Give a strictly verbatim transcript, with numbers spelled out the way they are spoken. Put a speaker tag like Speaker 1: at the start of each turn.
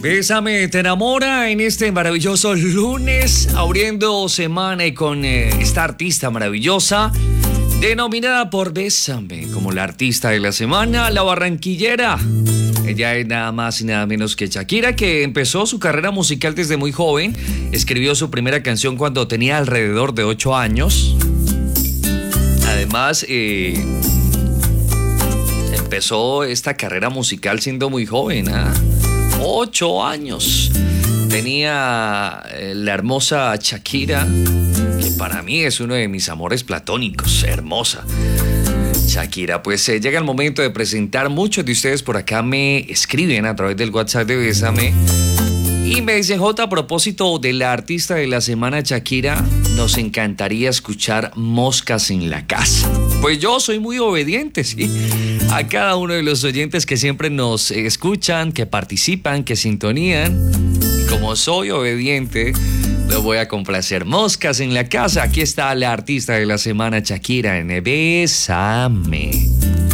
Speaker 1: Bésame, te enamora en este maravilloso lunes, abriendo semana y con eh, esta artista maravillosa, denominada por Bésame como la artista de la semana, la barranquillera. Ella es nada más y nada menos que Shakira, que empezó su carrera musical desde muy joven. Escribió su primera canción cuando tenía alrededor de ocho años. Además, eh, empezó esta carrera musical siendo muy joven, ¿ah? Ocho años. Tenía eh, la hermosa Shakira, que para mí es uno de mis amores platónicos. Hermosa Shakira. Pues eh, llega el momento de presentar. Muchos de ustedes por acá me escriben a través del WhatsApp de Bésame y me dicen: J, a propósito de la artista de la semana Shakira, nos encantaría escuchar Moscas en la Casa. Pues yo soy muy obediente, ¿sí? A cada uno de los oyentes que siempre nos escuchan, que participan, que sintonían. Y como soy obediente, lo voy a complacer. Moscas en la Casa. Aquí está la artista de la semana Shakira en Bésame.